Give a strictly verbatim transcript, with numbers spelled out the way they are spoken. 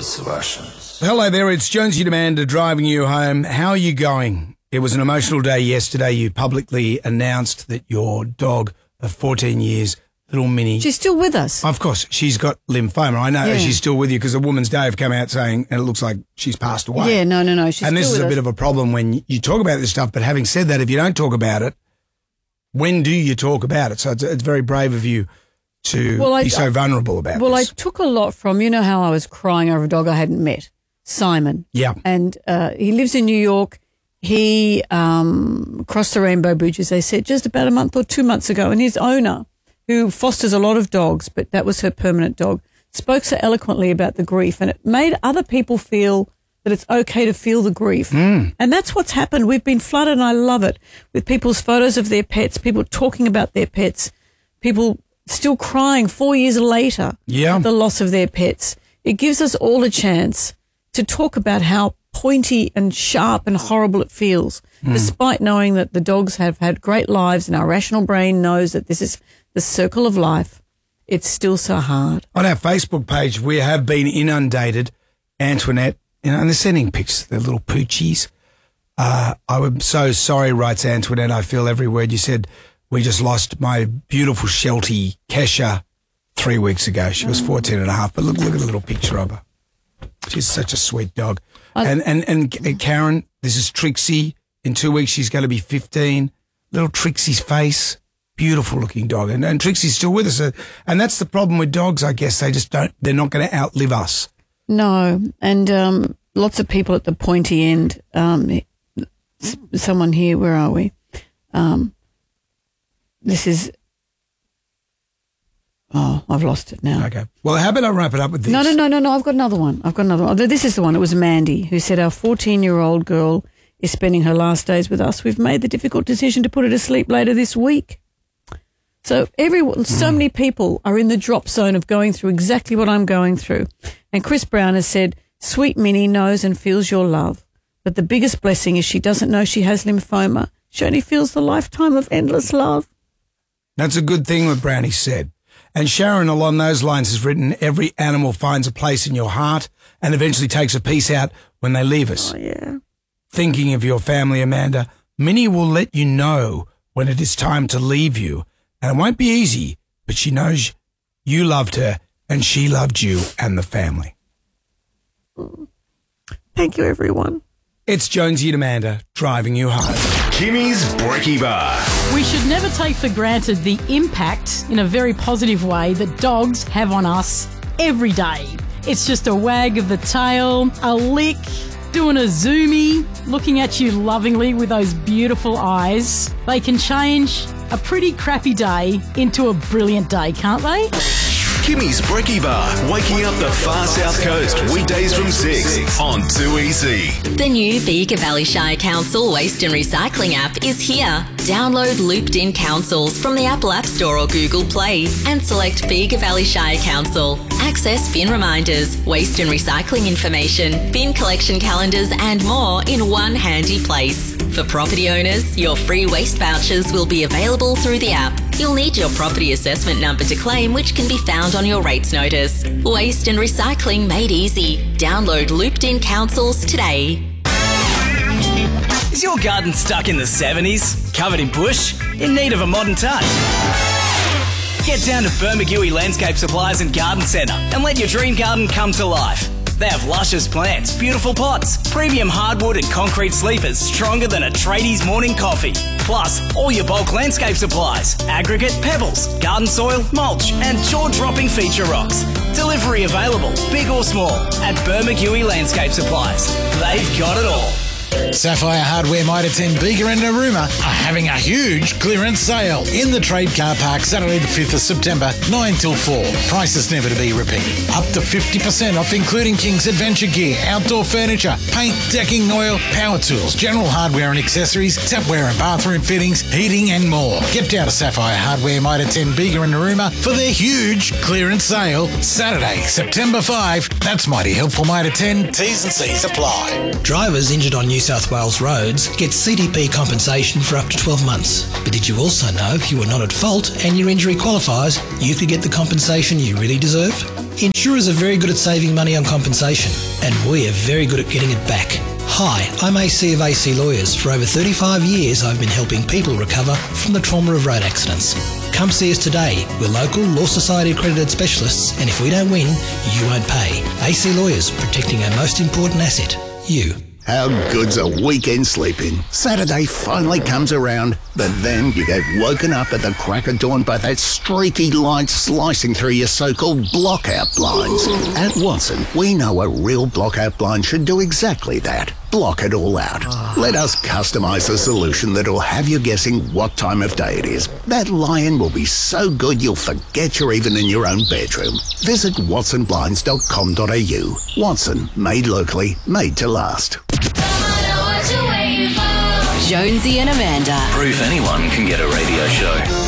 those Russians. Hello there, it's Jonesy Demander driving you home. How are you going? It was an emotional day yesterday. You publicly announced that your dog of fourteen years, little Minnie. She's still with us. Of course, she's got lymphoma. I know Yeah. she's still with you because the Woman's Day have come out saying, and it looks like she's passed away. Yeah, no, no, no. She's and this still is with a us. bit of a problem when you talk about this stuff, but having said that, if you don't talk about it, when do you talk about it? So it's, it's very brave of you to Well, I- be so vulnerable about Well, this. I took a lot from, you know how I was crying over a dog I hadn't met, Simon. Yeah. And uh, he lives in New York. He um, crossed the Rainbow Bridge, as they said, just about a month or two months ago. And his owner, who fosters a lot of dogs, but that was her permanent dog, spoke so eloquently about the grief. And it made other people feel that it's okay to feel the grief. Mm. And that's what's happened. We've been flooded, and I love it, with people's photos of their pets, people talking about their pets, people still crying four years later Yeah. at the loss of their pets. It gives us all a chance to talk about how pointy and sharp and horrible it feels, Mm. despite knowing that the dogs have had great lives and our rational brain knows that this is the circle of life. It's still so hard. On our Facebook page, we have been inundated, Antoinette, you know, and they're sending pics, they're little poochies. Uh, I was so sorry, writes Antoinette. I feel every word you said. We just lost my beautiful Sheltie, Kesha, three weeks ago. She was fourteen and a half, but look, look at the little picture of her. She's such a sweet dog. I- And, and, and Karen, this is Trixie. In two weeks, she's going to be fifteen. Little Trixie's face. Beautiful looking dog. And, and Trixie's still with us. Uh, And that's the problem with dogs, I guess. They just don't, they're not going to outlive us. No, and um, lots of people at the pointy end. Um, s- someone here, where are we? Um, this is, oh, I've lost it now. Okay. Well, how about I wrap it up with this? No, no, no, no, no. I've got another one. I've got another one. This is the one. It was Mandy who said, our fourteen-year-old girl is spending her last days with us. We've made the difficult decision to put her to sleep later this week. So everyone, so many people are in the drop zone of going through exactly what I'm going through. And Chris Brown has said, sweet Minnie knows and feels your love. But the biggest blessing is she doesn't know she has lymphoma. She only feels the lifetime of endless love. That's a good thing what Brownie said. And Sharon, along those lines, has written, every animal finds a place in your heart and eventually takes a piece out when they leave us. Oh, yeah. Thinking of your family, Amanda, Minnie will let you know when it is time to leave you. And it won't be easy, but she knows you loved her and she loved you and the family. Thank you, everyone. It's Jonesy and Amanda driving you home. Kimmy's Brekkie Bar. We should never take for granted the impact, in a very positive way, that dogs have on us every day. It's just a wag of the tail, a lick, doing a zoomie, looking at you lovingly with those beautiful eyes. They can change a pretty crappy day into a brilliant day, can't they? Kimmy's Brekkie Bar. Waking up the far south coast. Weekdays from six on two E C. The new Bega Valley Shire Council Waste and Recycling app is here. Download Looped In Councils from the Apple App Store or Google Play and select Bega Valley Shire Council. Access bin reminders, waste and recycling information, bin collection calendars and more in one handy place. For property owners, your free waste vouchers will be available through the app. You'll need your property assessment number to claim, which can be found on your rates notice. Waste and recycling made easy. Download Looped In Councils today. Is your garden stuck in the seventies? Covered in bush? In need of a modern touch? Get down to Bermagui Landscape Supplies and Garden Centre and let your dream garden come to life. They have luscious plants, beautiful pots, premium hardwood and concrete sleepers stronger than a tradie's morning coffee. Plus, all your bulk landscape supplies, aggregate, pebbles, garden soil, mulch and jaw-dropping feature rocks. Delivery available, big or small, at Bermagui Landscape Supplies. They've got it all. Sapphire Hardware, Mitre ten, Bega and Narooma are having a huge clearance sale in the Trade Car Park Saturday the fifth of September, nine till four. Prices never to be repeated. Up to fifty percent off, including King's Adventure Gear, outdoor furniture, paint, decking, oil, power tools, general hardware and accessories, tapware and bathroom fittings, heating and more. Get down to Sapphire Hardware, Mitre ten, Bega and Narooma for their huge clearance sale Saturday, September fifth. That's mighty helpful, Mitre ten. T's and C's apply. Drivers injured on New South South Wales roads get C D P compensation for up to twelve months. But did you also know if you were not at fault and your injury qualifies, you could get the compensation you really deserve? Insurers are very good at saving money on compensation, and we are very good at getting it back. Hi, I'm A C of A C Lawyers. For over thirty-five years, I've been helping people recover from the trauma of road accidents. Come see us today. We're local Law Society accredited specialists, and if we don't win, you won't pay. A C Lawyers, protecting our most important asset, you. How good's a weekend sleeping? Saturday finally comes around, but then you get woken up at the crack of dawn by that streaky light slicing through your so-called blockout blinds. At Watson, we know a real blockout blind should do exactly that. Block it all out. Let us customise a solution that'll have you guessing what time of day it is. That lion will be so good you'll forget you're even in your own bedroom. Visit watson blinds dot com dot a u. Watson, made locally, made to last. Jonesy and Amanda. Proof anyone can get a radio show.